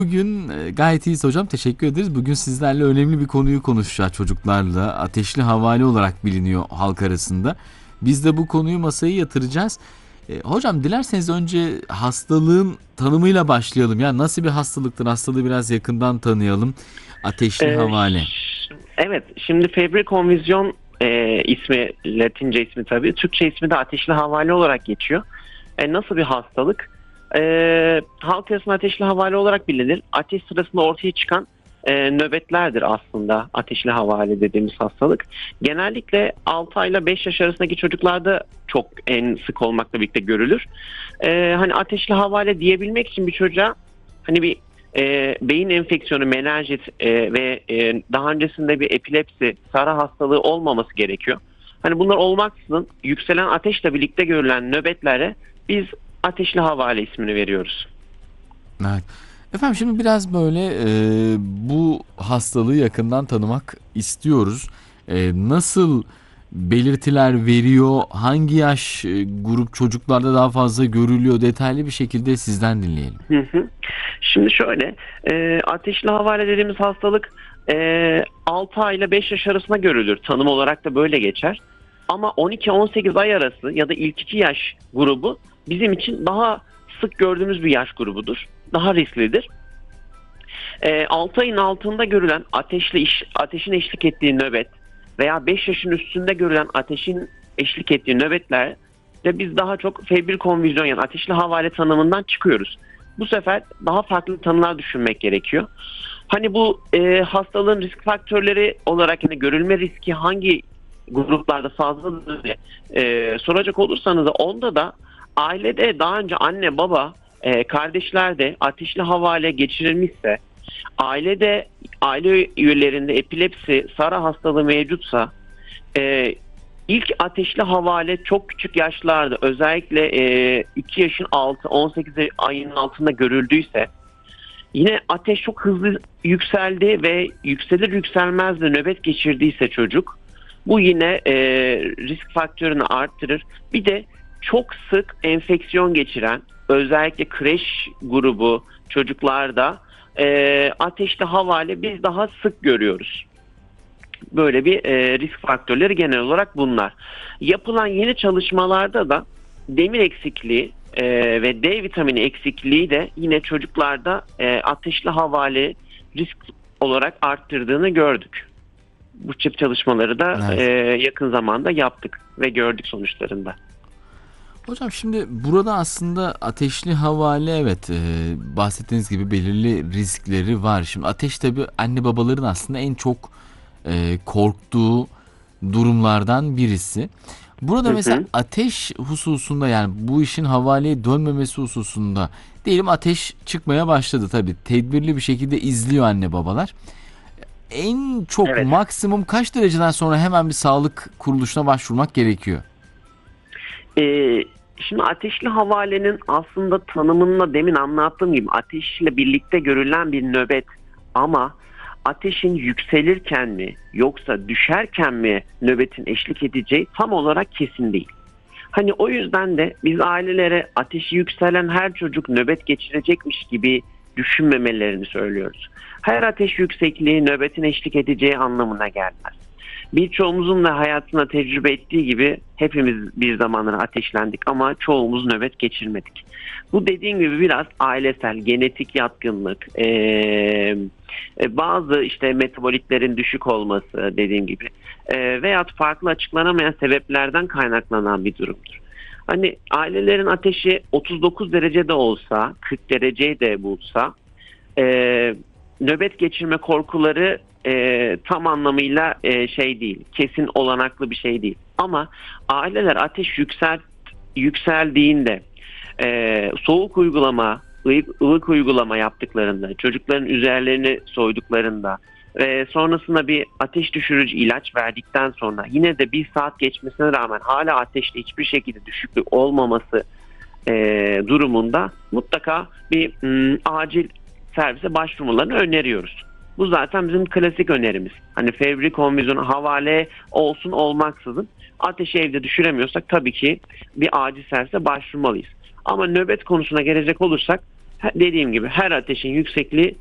Bugün gayet iyiyiz hocam. Teşekkür ederiz. Bugün sizlerle önemli bir konuyu konuşacağız çocuklarla. Ateşli havale olarak biliniyor halk arasında. Biz de bu konuyu masaya yatıracağız. Hocam dilerseniz önce hastalığın tanımıyla başlayalım. Yani nasıl bir hastalıktır? Hastalığı biraz yakından tanıyalım. Ateşli Ee, havale. evet, şimdi febri konvizyon ismi, Latince ismi tabii. Türkçe ismi de ateşli havale olarak geçiyor. Nasıl bir hastalık? Halk arasında ateşli havale olarak bilinir. Ateş sırasında ortaya çıkan nöbetlerdir aslında ateşli havale dediğimiz hastalık. Genellikle 6 ile 5 yaş arasındaki çocuklarda çok en sık olmakla birlikte görülür. Hani ateşli havale diyebilmek için bir çocuğa hani bir beyin enfeksiyonu, menenjit ve daha öncesinde bir epilepsi, Sara hastalığı olmaması gerekiyor. Hani bunlar olmaksızın yükselen ateşle birlikte görülen nöbetlere biz ateşli havale ismini veriyoruz. Evet. Efendim şimdi biraz böyle bu hastalığı yakından tanımak istiyoruz. Nasıl belirtiler veriyor? Hangi yaş grup çocuklarda daha fazla görülüyor? Detaylı bir şekilde sizden dinleyelim. Hı hı. Şimdi şöyle, ateşli havale dediğimiz hastalık 6 ay ile 5 yaş arasında görülür. Tanım olarak da böyle geçer. Ama 12-18 ay arası ya da ilk 2 yaş grubu bizim için daha sık gördüğümüz bir yaş grubudur. Daha risklidir. 6 ayın altında görülen ateşin eşlik ettiği nöbet veya 5 yaşın üstünde görülen ateşin eşlik ettiği nöbetler de biz daha çok febrile konvülsiyon yani ateşli havale tanımından çıkıyoruz. Bu sefer daha farklı tanılar düşünmek gerekiyor. Hani bu hastalığın risk faktörleri olarak yani görülme riski hangi gruplarda fazladır diye soracak olursanız onda da ailede daha önce anne baba kardeşler de ateşli havale geçirilmişse, aile üyelerinde epilepsi, Sara hastalığı mevcutsa, ilk ateşli havale çok küçük yaşlarda özellikle 2 yaşın altı 18 ayın altında görüldüyse, yine ateş çok hızlı yükseldi ve yükselir yükselmez de nöbet geçirdiyse çocuk, bu yine risk faktörünü arttırır. Bir de çok sık enfeksiyon geçiren özellikle kreş grubu çocuklarda ateşli havale biz daha sık görüyoruz. Böyle bir risk faktörleri genel olarak bunlar. Yapılan yeni çalışmalarda da demir eksikliği ve D vitamini eksikliği de yine çocuklarda ateşli havale risk olarak arttırdığını gördük. Bu tip çalışmaları da Evet. yakın zamanda yaptık ve gördük sonuçlarında. Hocam şimdi burada aslında ateşli havale evet bahsettiğiniz gibi belirli riskleri var. Şimdi ateş tabii anne babaların aslında en çok korktuğu durumlardan birisi. Burada Hı mesela hı. ateş hususunda yani bu işin havaleye dönmemesi hususunda diyelim ateş çıkmaya başladı tabii. Tedbirli bir şekilde izliyor anne babalar. En çok Evet. maksimum kaç dereceden sonra hemen bir sağlık kuruluşuna başvurmak gerekiyor? Şimdi ateşli havalenin aslında tanımında demin anlattığım gibi ateşle birlikte görülen bir nöbet, ama ateşin yükselirken mi yoksa düşerken mi nöbetin eşlik edeceği tam olarak kesin değil. Hani o yüzden de biz ailelere ateşi yükselen her çocuk nöbet geçirecekmiş gibi düşünmemelerini söylüyoruz. Her ateş yüksekliği nöbetin eşlik edeceği anlamına gelmez. Birçoğumuzun da hayatında tecrübe ettiği gibi hepimiz bir zamanlar ateşlendik ama çoğumuz nöbet geçirmedik. Bu dediğim gibi biraz ailesel, genetik yatkınlık, bazı işte metabolitlerin düşük olması dediğim gibi veyahut farklı açıklanamayan sebeplerden kaynaklanan bir durumdur. Hani ailelerin ateşi 39 derecede olsa, 40 dereceyi de bulsa, nöbet geçirme korkuları tam anlamıyla şey değil, kesin olanaklı bir şey değil. Ama aileler ateş yükseldiğinde soğuk uygulama, ılık uygulama yaptıklarında, çocukların üzerlerini soyduklarında ve sonrasında bir ateş düşürücü ilaç verdikten sonra yine de bir saat geçmesine rağmen hala ateşte hiçbir şekilde düşüklük olmaması durumunda mutlaka bir acil servise başvurmalarını öneriyoruz. Bu zaten bizim klasik önerimiz. Hani febri konvizyon havale olsun olmaksızın ateşi evde düşüremiyorsak tabii ki bir acil servise başvurmalıyız. Ama nöbet konusuna gelecek olursak dediğim gibi her ateşin yüksekliği